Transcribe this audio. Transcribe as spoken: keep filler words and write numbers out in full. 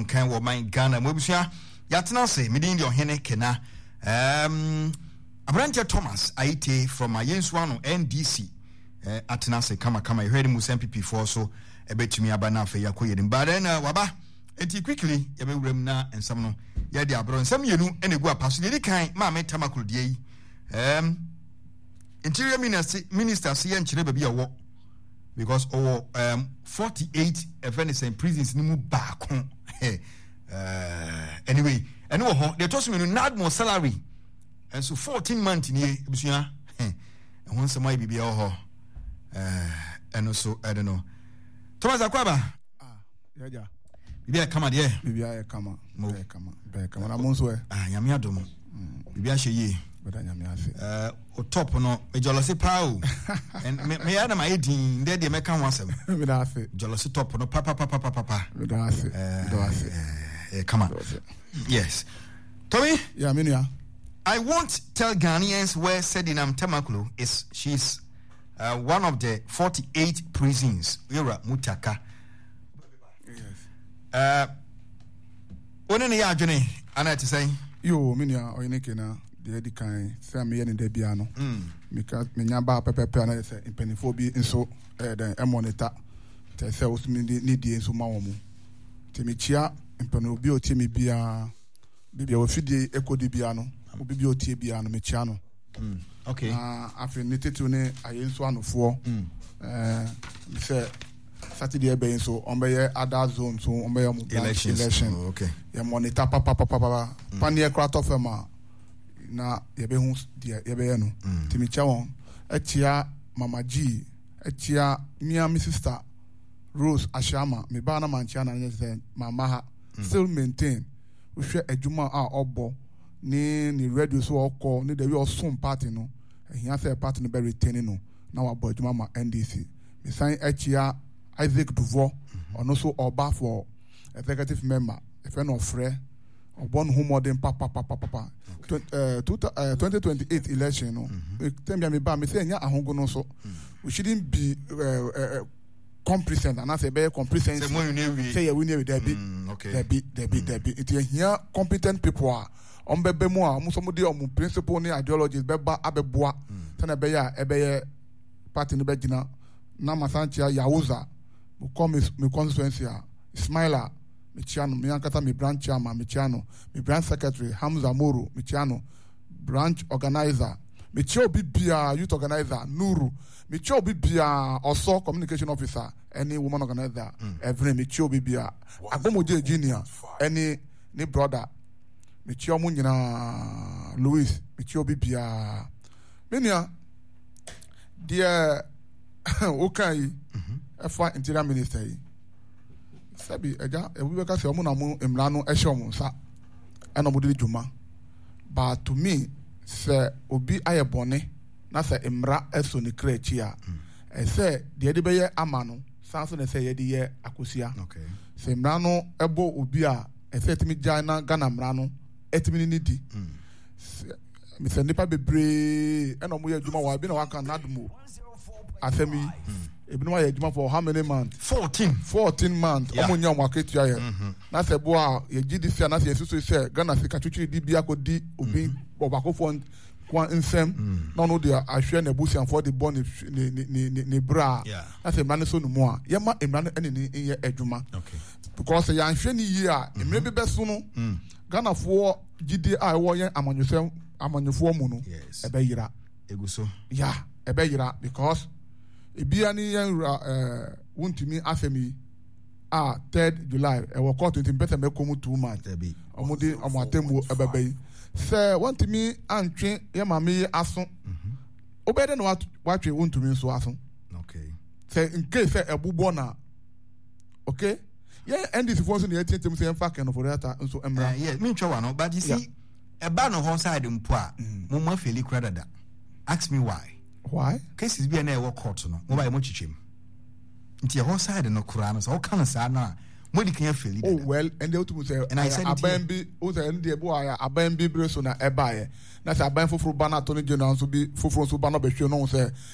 kan wo man Ghana mobusua yatena se medin de ohene kena um Abrante Thomas Aite from Ayenswano N D C uh, atena se kama kama you heard him M P P for so ebetumi aba na afa yakoye dim but then uh, waba enti quickly yabe wuram na ensam no ya de abro ensam yenu enegu apaso de kan ma me tamakulu de yi um Interior Minister Minister say enchire ba bia wo because oh um forty-eight Evanescent prisons ni mu ba ko uh anyway and wo they told me no nad more salary and so fourteen months ni ebusua eh and once my bibia ho uh and also I don't know Thomas Akwaba ah yaja bibia kama de bibia ya kama mo kama be kama na mo so ah nyame adom bibia hye yi bada nyame afi eh o top no e jolose pao and me me ya na my din de de me kan wasem me da afi jolose top no papa papa papa papa me da afi me da afi eh come on yes Tommy yeah me nua I won't tell Ghanaians where Sedinam Tamakulu is. She's uh, one of the forty-eight prisons. Yura Mutaka. Yes. Uh, what any yajone? Anna to say? Yo, minya oinekena the edikan. Say me yen de biano. Because me nyaba pepe pepe na say impenifobi inso eh the emonita. Te say usumi ni di inso mawomu. Te me chia impenobi oti me bia bibia ofidi ekodi biano. Obibi otie bia no mechia no mm okay ah afi nitetu ne ayenso anofo mm eh say Saturday be so on be other zone so on be election election oh, okay ya monitor papa papa papa panie krato fema na ye be hu dia ye be no timicha won atia mama G atia mia mi sister Rose Ashama me ba na manchia na say mama ha still maintain we hwe adwuma a obo ni ni radio so okọ ni the way osun party no ehia say party no be retaining no na wa boy juma ma N D C me sign echia Isaac Duvo ono so oba for executive member if no frɛ obon hu modern papa papa papa twenty twenty-eight election no tem ya me ba me say nya ahongo no so we shouldn't be uh, uh, complacent and as a be complacent say you win with there be there be there be there be it here competent people are on bebe mu a mo so mo de o principle ni ideologies beba abeboa tana be ya ebe ye party no be gina na masanchia Yahuza mo come me constituency a Ismaila me chiano me ankata me branch chairman me chiano me branch secretary Hamza Moro me chiano branch organizer me chio bibia youth organizer Nuru me chio bibia also communication officer any woman organizer every me chio bibia agomoje junior any ni brother Michio Munyina Louis, Michio Bibia. Minia, dear okay, a fine interior minister. Sabi, a we work as a woman among Emlano Eshomusa and Obudi Juma. But to me, Sir Obi Ayabone, Nasa Emra Esoni Crechia. I say, the Edibaya Amano, Sanson say Eddie Akusia. Okay. Semrano Ebo Ubia, a set me Jana Ganamrano. Etimi ni di me se nipa bebre e no mo ya adwuma wa bi na wa kan nadmo afemi ebi no ya adwuma for how many months fourteen fourteen months omo nya mo aketua ye na se bo a ye gidi fia na se susu se Ghana se katwitwi di bia ko di obi obakofo kwa nsem na no dia ahwe na busian for the born ni ni ni ni bra na se mane so no mo a ye ma emra ne ni ye adwuma okay because ya ahwe ni yi a emre bi beso no Ghana for gidi a wo yen amanyofo amanyofo mu no ebe yira eguso yeah ebe yira because ebia ni yen eh wontumi afemi ah third July e wo court twenty percent me komu two months omudi omatembu ebebe se wontumi antwe ye mame aso obede no watwe wontumi nso aso okay se in case e ebubo na okay yeah, and this was in the attempt to fact and for that and so emra. Yeah, me try no, but you see, a ban on one side in poor, Mama Feli Credada. Ask me why. Why? Cases be an air work court no, why much him. Into your whole side and no Kuramas, all kind of sad now. What you can feel. Oh, well, and they would say, and I said, a bambi, who's an India boy, a bambi bresson, a buyer. That's a ban for Bana Tony Jones to be for Subana Beshono, say.